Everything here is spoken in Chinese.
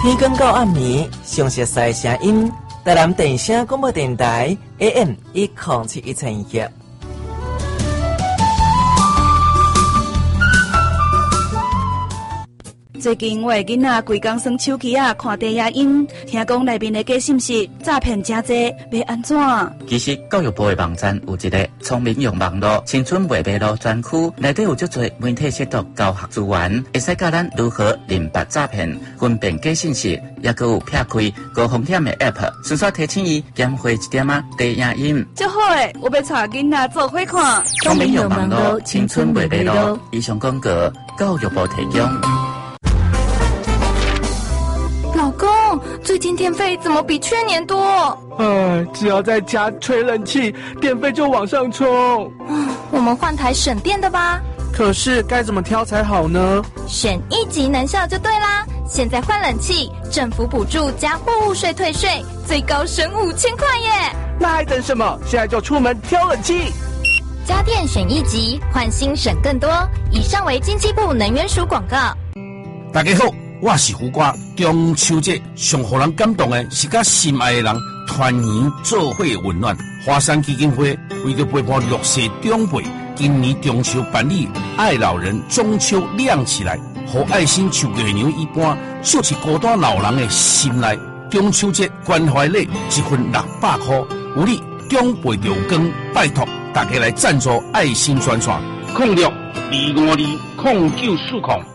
天光到暗暝，详细的声音，台南电声广播电台 AM107112。 最近我的囡仔规工耍手机啊，看低影音，听讲内面的假信息诈骗真多，要安怎？ 其实教育部的网站有一个聪明用网络青春未迷路专区，内底有足多媒体识读教学资源，会使教咱如何认别诈骗、分辨假信息，也佮有撇开高风险的 App， 顺续提醒伊减回一点低影音。 就好诶，我要带囡仔做伙看。 聪明用网络青春未迷路，以上广告教育部提供。 老公，最近电费怎么比去年多？ 只要在家吹冷气，电费就往上冲。 我们换台省电的吧。 可是该怎么挑才好呢？ 选一级能效就对啦！现在换冷气，政府补助加货物税退税，最高省5000块耶！ 那还等什么？现在就出门挑冷气。 家电选一级，换新省更多。以上为经济部能源署广告。 大家好。我是胡瓜，中秋节上互人感动的是甲心爱的人团圆做伙温暖。华山基金会为着陪伴弱势长辈，今年中秋办理爱老人中秋亮起来，和爱心像月娘一般，照进孤单老人的心内。中秋节关怀礼一份600块，有你长辈着有光，拜托大家来赞助爱心专线，06252949。